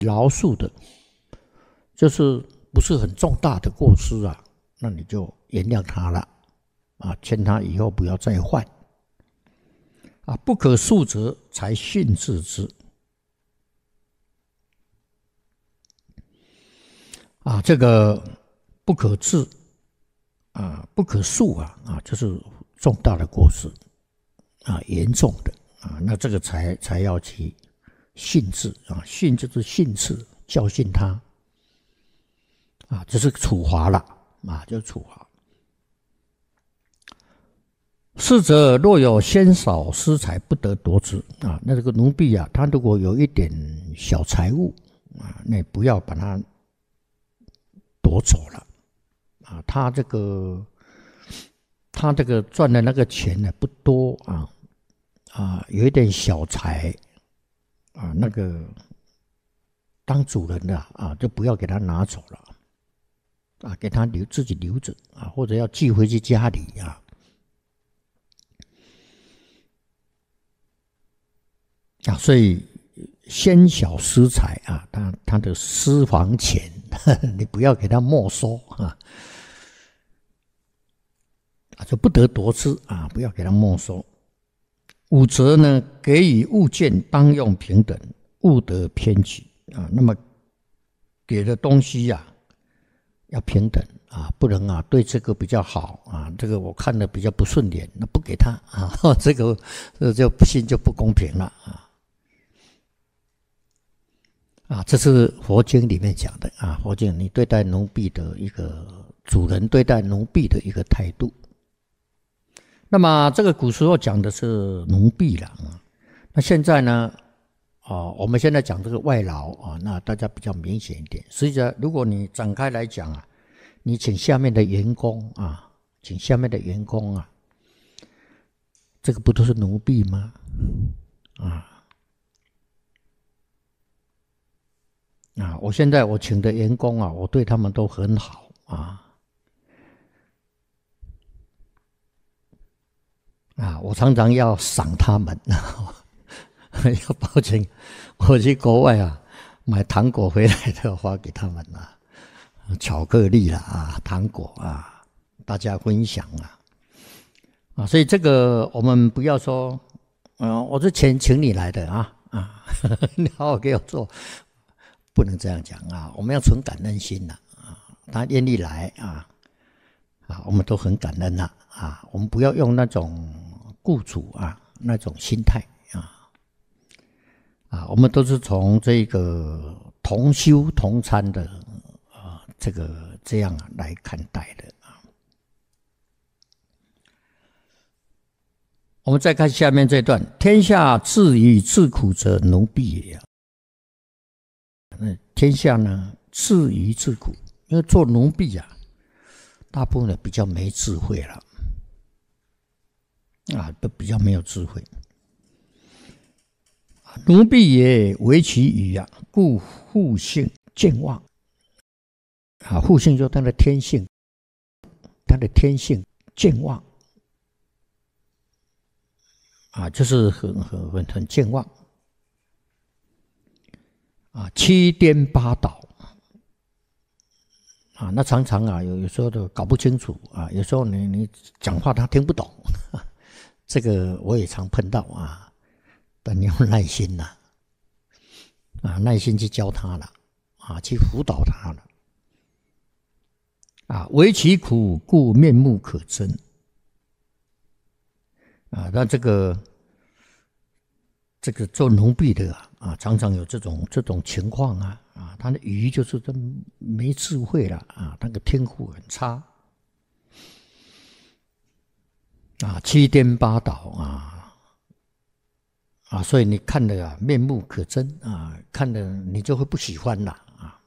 饶恕的，就是不是很重大的过失啊，那你就原谅他了啊，劝他以后不要再犯啊。不可恕则才训治之啊，这个不可治啊，不可恕啊，就是重大的过失啊，严重的啊，那这个才要去训治啊，训就是训斥，教训他啊，就是处罚了啊，就是处罚。是则若有先少私财，不得夺之啊。那这个奴婢啊，他如果有一点小财物啊，那不要把它夺走了啊。他这个赚的那个钱呢不多啊，有一点小财啊，那个当主人的啊，就不要给他拿走了啊，给他自己留着啊，或者要寄回去家里啊。啊，所以先小私财啊，他的私房钱，你不要给他没收啊，就不得夺之啊，不要给他没收。五则呢，给予物件当用平等，勿得偏取啊。那么给的东西呀，要平等啊，不能啊对这个比较好啊，这个我看的比较不顺眼，那不给他啊，这个就不信就不公平了啊，这是佛经里面讲的啊，佛经你对待奴婢的一个主人对待奴婢的一个态度。那么这个古时候讲的是奴婢了啊，那现在呢，我们现在讲这个外劳啊，那大家比较明显一点。实际上，如果你展开来讲啊，你请下面的员工啊，这个不都是奴婢吗？我现在我请的员工啊，我对他们都很好我常常要赏他们要保证我去国外啊买糖果回来的花给他们巧克力糖果大家分享所以这个我们不要说我这钱请你来的你好好给我做，不能这样讲我们要存感恩心他愿意来我们都很感恩我们不要用那种雇主那种心态我们都是从这个同修同参的这样来看待的我们再看下面这段：天下治于治苦者，奴婢也。天下呢，治于治苦，因为做奴婢大部分的比较没智慧了都比较没有智慧。奴婢也，为其语故复性健忘复性就是他的天性，健忘就是很健忘七颠八倒那常常有时候都搞不清楚有时候你讲话他听不懂这个我也常碰到但你要耐心耐心去教他了去辅导他了为其苦，故面目可憎那这个做奴婢的常常有这种情况他的语就是真没智慧了那个天赋很差七颠八倒所以你看了面目可憎看了你就会不喜欢了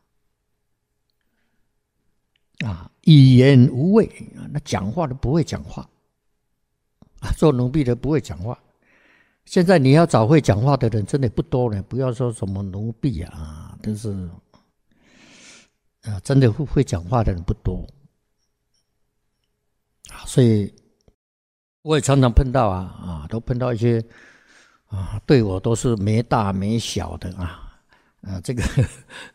语言无味那讲话的不会讲话做奴婢的不会讲话。现在你要找会讲话的人真的不多了，不要说什么奴婢但是真的会讲话的人不多所以我也常常碰到都碰到一些对我都是没大没小的这个